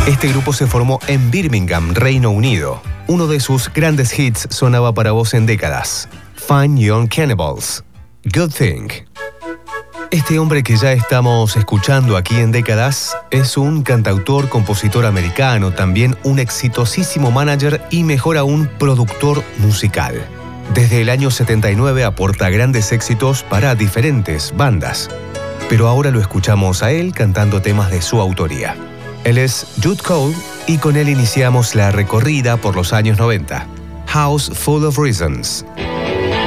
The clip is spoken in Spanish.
Este grupo se formó en Birmingham, Reino Unido. Uno de sus grandes hits sonaba para vos en décadas. Fine Young Cannibals, Good Thing. Este hombre que ya estamos escuchando aquí en décadas es un cantautor, compositor americano, también un exitosísimo manager y mejor aún productor musical. Desde el año 79 aporta grandes éxitos para diferentes bandas, pero ahora lo escuchamos a él cantando temas de su autoría. Él es Jude Cole y con él iniciamos la recorrida por los años 90. House Full of Reasons.